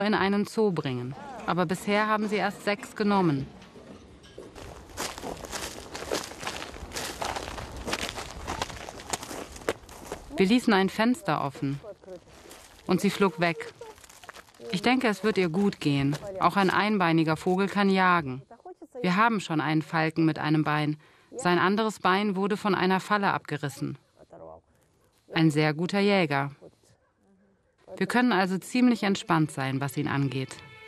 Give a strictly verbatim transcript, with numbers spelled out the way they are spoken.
in einen Zoo bringen. Aber bisher haben sie erst sechs genommen. Wir ließen ein Fenster offen und sie flog weg. Ich denke, es wird ihr gut gehen. Auch ein einbeiniger Vogel kann jagen. Wir haben schon einen Falken mit einem Bein. Sein anderes Bein wurde von einer Falle abgerissen. Ein sehr guter Jäger. Wir können also ziemlich entspannt sein, was ihn angeht.